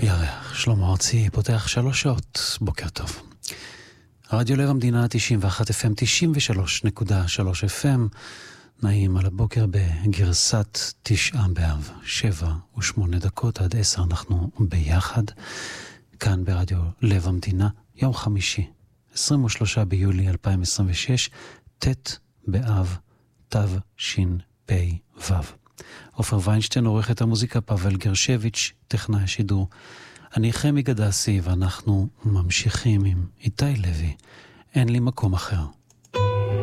ירח, שלמה ארצי, פותח 3 שעות, בוקר טוב. רדיו לב המדינה 91 FM, 93.3 FM, נעים על הבוקר בגרסת 9 באב, 7:08 עד 10, אנחנו ביחד, כאן ברדיו לב המדינה, יום חמישי, 23 ביולי 2026, ט' באב, תשפ"ו. עופר ויינשטיין עורך את המוזיקה, פאבל גרשביץ' טכנאי השידור. אני חמי גדסי ואנחנו ממשיכים עם איתי לוי, אין לי מקום אחר.